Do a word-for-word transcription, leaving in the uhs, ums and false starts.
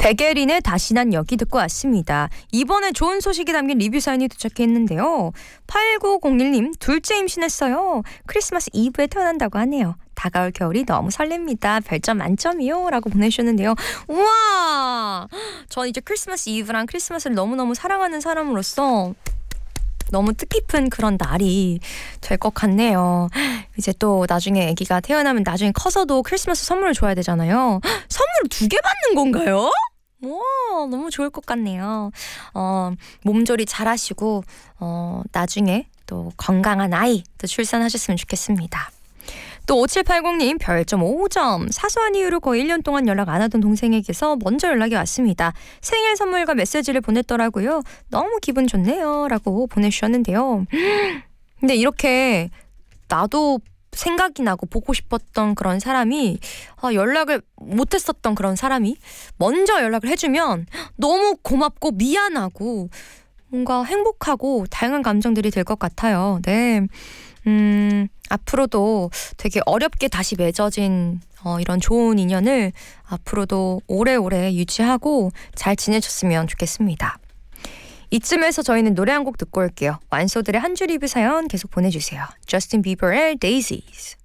백예린의 다시 난 여기 듣고 왔습니다. 이번에 좋은 소식이 담긴 리뷰 사연이 도착했는데요. 팔구공일 님, 둘째 임신했어요. 크리스마스 이브에 태어난다고 하네요. 다가올 겨울이 너무 설렙니다. 별점 만점이요 라고 보내주셨는데요. 우와, 전 이제 크리스마스 이브랑 크리스마스를 너무너무 사랑하는 사람으로서 너무 뜻깊은 그런 날이 될 것 같네요. 이제 또 나중에 아기가 태어나면 나중에 커서도 크리스마스 선물을 줘야 되잖아요. 선물을 두 개 받는 건가요? 와, 너무 좋을 것 같네요. 어, 몸조리 잘하시고 어, 나중에 또 건강한 아이 또 출산하셨으면 좋겠습니다. 또 오칠팔공 님 별점 오 점. 사소한 이유로 거의 일 년 동안 연락 안 하던 동생에게서 먼저 연락이 왔습니다. 생일 선물과 메시지를 보냈더라고요. 너무 기분 좋네요 라고 보내주셨는데요. 근데 이렇게 나도 생각이 나고 보고 싶었던 그런 사람이 아, 연락을 못했었던 그런 사람이 먼저 연락을 해주면 너무 고맙고 미안하고 뭔가 행복하고 다양한 감정들이 될 것 같아요. 네. 음, 앞으로도 되게 어렵게 다시 맺어진 어, 이런 좋은 인연을 앞으로도 오래오래 유지하고 잘 지내셨으면 좋겠습니다. 이쯤에서 저희는 노래 한 곡 듣고 올게요. 완소들의 한 줄 리뷰 사연 계속 보내주세요. 저스틴 비버의 Daisies.